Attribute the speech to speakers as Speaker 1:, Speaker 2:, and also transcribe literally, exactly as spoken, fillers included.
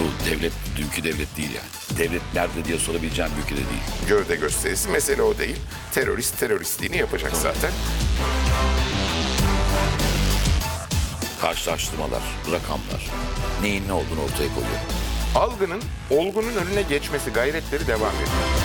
Speaker 1: Bu devlet dünkü devlet değil yani. Devlet nerede diye sorabileceğim bir ülkede değil.
Speaker 2: Gövde gösterisi, mesele o değil. Terörist teröristliğini yapacak zaten.
Speaker 1: Karşılaştırmalar, rakamlar, neyin ne olduğunu ortaya koyuyor.
Speaker 2: Algının olgunun önüne geçmesi gayretleri devam ediyor.